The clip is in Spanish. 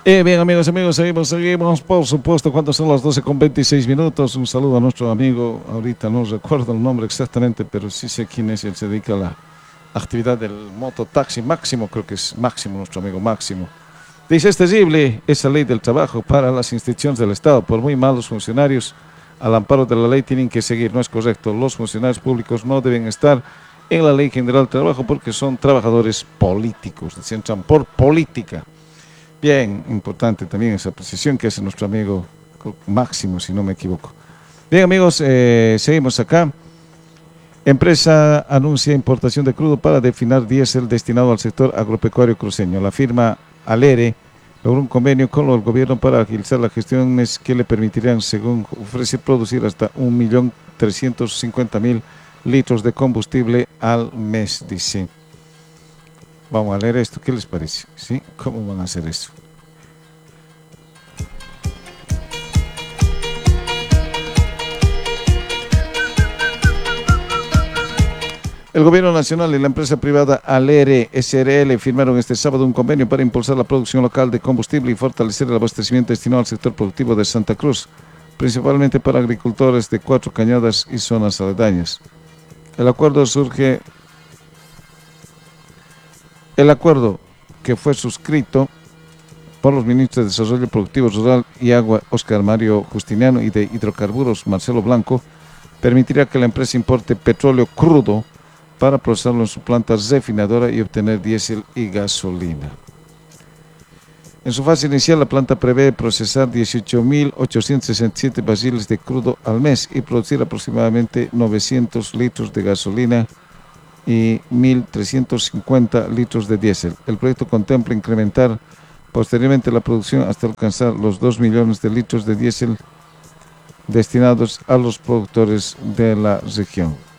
Bien, amigos, seguimos, por supuesto, cuando son las 12:26. Un saludo a nuestro amigo, ahorita no recuerdo el nombre exactamente, pero sí sé quién es, él se dedica a la actividad del mototaxi. Máximo, creo que es Máximo, nuestro amigo Máximo. Dice: es terrible esa ley del trabajo para las instituciones del Estado. Por muy malos funcionarios, al amparo de la ley tienen que seguir. No es correcto. Los funcionarios públicos no deben estar en la Ley General del Trabajo porque son trabajadores políticos, se entran por política. Bien, importante también esa precisión que hace nuestro amigo Máximo, si no me equivoco. Bien, amigos, seguimos acá. Empresa anuncia importación de crudo para refinar diésel destinado al sector agropecuario cruceño. La firma Alere logró un convenio con el gobierno para agilizar las gestiones que le permitirán, según ofrece, producir hasta 1.350.000 litros de combustible al mes, dice. Vamos a leer esto, ¿qué les parece? ¿Sí? ¿Cómo van a hacer esto? El gobierno nacional y la empresa privada Alere SRL firmaron este sábado un convenio para impulsar la producción local de combustible y fortalecer el abastecimiento destinado al sector productivo de Santa Cruz, principalmente para agricultores de Cuatro Cañadas y zonas aledañas. El acuerdo que fue suscrito por los ministros de Desarrollo Productivo Rural y Agua, Óscar Mario Justiniano, y de Hidrocarburos, Marcelo Blanco, permitirá que la empresa importe petróleo crudo para procesarlo en su planta refinadora y obtener diésel y gasolina. En su fase inicial, la planta prevé procesar 18.867 barriles de crudo al mes y producir aproximadamente 900 litros de gasolina y 1.350 litros de diésel. El proyecto contempla incrementar posteriormente la producción hasta alcanzar los 2 millones de litros de diésel destinados a los productores de la región.